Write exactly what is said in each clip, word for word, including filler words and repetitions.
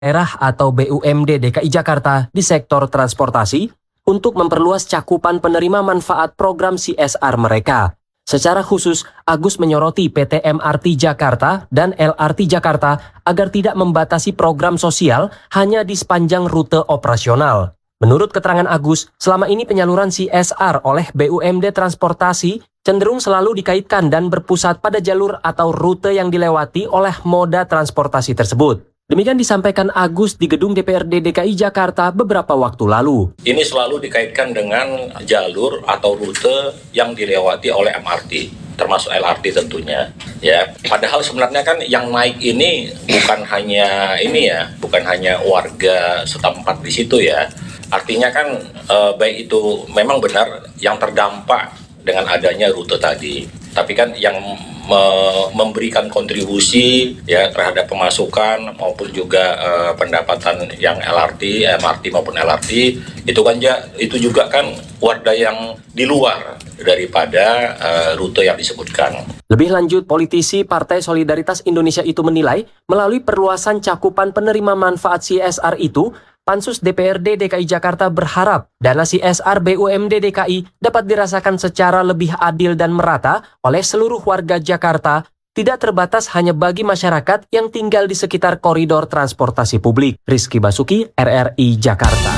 daerah atau B U M D D K I Jakarta di sektor transportasi untuk memperluas cakupan penerima manfaat program C S R mereka. Secara khusus, Agus menyoroti P T M R T Jakarta dan L R T Jakarta agar tidak membatasi program sosial hanya di sepanjang rute operasional. Menurut keterangan Agus, selama ini penyaluran C S R oleh B U M D Transportasi cenderung selalu dikaitkan dan berpusat pada jalur atau rute yang dilewati oleh moda transportasi tersebut. Demikian disampaikan Agus di gedung D P R D D K I Jakarta beberapa waktu lalu. Ini selalu dikaitkan dengan jalur atau rute yang dilewati oleh M R T, termasuk L R T tentunya. Ya, padahal sebenarnya kan yang naik ini bukan hanya ini ya, bukan hanya warga setempat di situ ya. Artinya kan eh, baik itu memang benar yang terdampak dengan adanya rute tadi, tapi kan yang me- memberikan kontribusi ya terhadap pemasukan maupun juga uh, pendapatan yang L R T, M R T maupun L R T itu kan ya, itu juga kan warga yang di luar daripada uh, rute yang disebutkan. Lebih lanjut, politisi Partai Solidaritas Indonesia itu menilai melalui perluasan cakupan penerima manfaat C S R itu, Pansus D P R D D K I Jakarta berharap dana C S R B U M D D K I dapat dirasakan secara lebih adil dan merata oleh seluruh warga Jakarta, tidak terbatas hanya bagi masyarakat yang tinggal di sekitar koridor transportasi publik. Rizky Basuki, R R I Jakarta.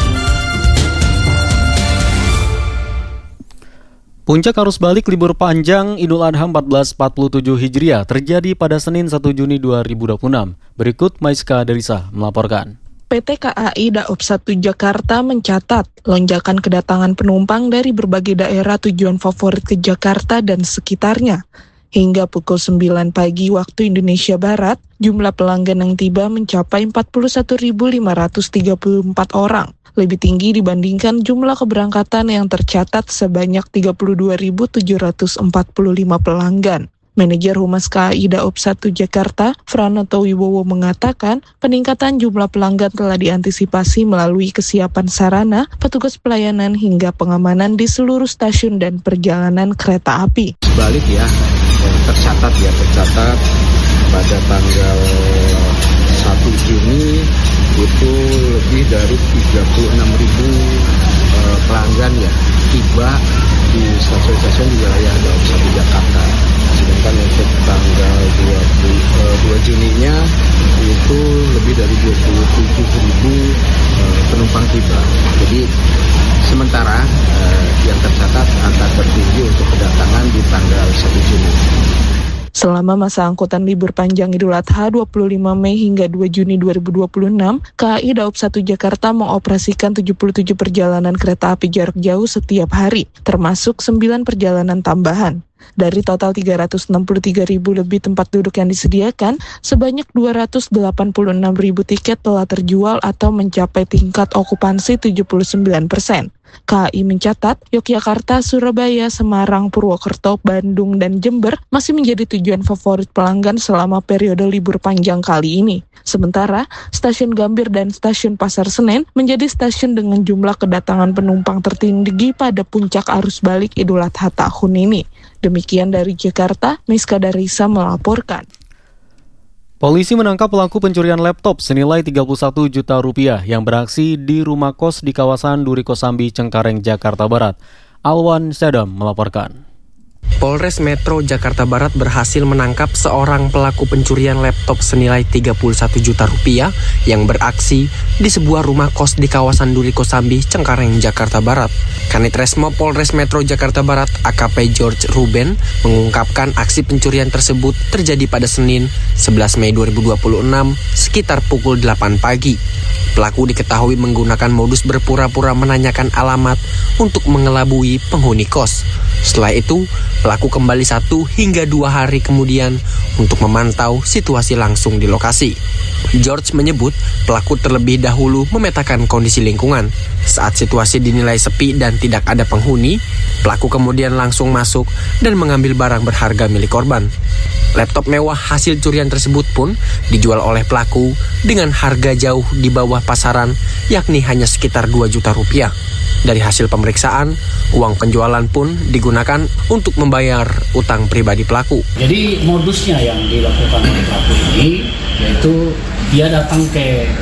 Puncak arus balik libur panjang Idul Adha seribu empat ratus empat puluh tujuh Hijriah terjadi pada Senin satu Juni dua ribu dua puluh enam. Berikut Maiska Derisa melaporkan. P T K A I Daob satu Jakarta mencatat lonjakan kedatangan penumpang dari berbagai daerah tujuan favorit ke Jakarta dan sekitarnya. Hingga pukul sembilan pagi waktu Indonesia Barat, jumlah pelanggan yang tiba mencapai empat puluh satu ribu lima ratus tiga puluh empat orang. Lebih tinggi dibandingkan jumlah keberangkatan yang tercatat sebanyak tiga puluh dua ribu tujuh ratus empat puluh lima pelanggan. Manajer Humas K A I Daob satu Jakarta, Franoto Wibowo mengatakan peningkatan jumlah pelanggan telah diantisipasi melalui kesiapan sarana, petugas pelayanan hingga pengamanan di seluruh stasiun dan perjalanan kereta api. Sebalik ya, tercatat ya, tercatat pada tanggal satu Juni itu lebih dari tiga puluh enam ribu uh, pelanggan ya tiba di stasiun-stasiun di wilayah Daob satu Jakarta. Sedangkan untuk tanggal dua Juninya itu lebih dari dua puluh tujuh ribu uh, penumpang tiba. Jadi sementara uh, yang tercatat angka tertinggi untuk kedatangan di tanggal satu Juni. Selama masa angkutan libur panjang Idul Adha dua puluh lima Mei hingga dua Juni dua ribu dua puluh enam, K A I Daob satu Jakarta mengoperasikan tujuh puluh tujuh perjalanan kereta api jarak jauh setiap hari, termasuk sembilan perjalanan tambahan. Dari total tiga ratus enam puluh tiga ribu lebih tempat duduk yang disediakan, sebanyak dua ratus delapan puluh enam ribu tiket telah terjual atau mencapai tingkat okupansi tujuh puluh sembilan persen. K A I mencatat, Yogyakarta, Surabaya, Semarang, Purwokerto, Bandung, dan Jember masih menjadi tujuan favorit pelanggan selama periode libur panjang kali ini. Sementara, Stasiun Gambir dan Stasiun Pasar Senen menjadi stasiun dengan jumlah kedatangan penumpang tertinggi pada puncak arus balik Idul Adha tahun ini. Demikian dari Jakarta, Maiska Derisa melaporkan. Polisi menangkap pelaku pencurian laptop senilai tiga puluh satu juta rupiah yang beraksi di rumah kos di kawasan Duri Kosambi, Cengkareng, Jakarta Barat. Alwan Sadam melaporkan. Polres Metro Jakarta Barat berhasil menangkap seorang pelaku pencurian laptop senilai tiga puluh satu juta rupiah yang beraksi di sebuah rumah kos di kawasan Duri Kosambi, Cengkareng, Jakarta Barat. Kanit Resmo Polres Metro Jakarta Barat A K P George Ruben mengungkapkan aksi pencurian tersebut terjadi pada Senin sebelas Mei dua ribu dua puluh enam sekitar pukul delapan pagi. Pelaku diketahui menggunakan modus berpura-pura menanyakan alamat untuk mengelabui penghuni kos. Setelah itu, pelaku kembali satu hingga dua hari kemudian untuk memantau situasi langsung di lokasi. George menyebut pelaku terlebih dahulu memetakan kondisi lingkungan. Saat situasi dinilai sepi dan tidak ada penghuni, pelaku kemudian langsung masuk dan mengambil barang berharga milik korban. Laptop mewah hasil curian tersebut pun dijual oleh pelaku dengan harga jauh di bawah pasaran, yakni hanya sekitar dua juta rupiah. Dari hasil pemeriksaan, uang penjualan pun digunakan untuk membayar utang pribadi pelaku. Jadi modusnya yang dilakukan oleh pelaku ini yaitu dia datang ke